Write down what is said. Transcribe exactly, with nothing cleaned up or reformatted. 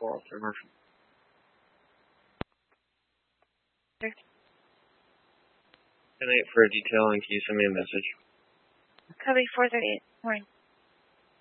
four Officer Murphy. ten eight for a detail, and can you send me a message? Copy four thirty-eight. Morning.